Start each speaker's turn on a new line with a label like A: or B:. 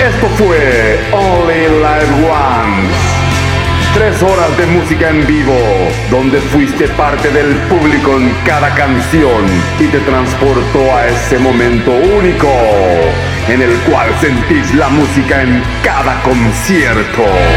A: Esto fue Only Live Once. 3 horas de música en vivo, donde fuiste parte del público en cada canción y te transportó a ese momento único, en el cual sentís la música en cada concierto.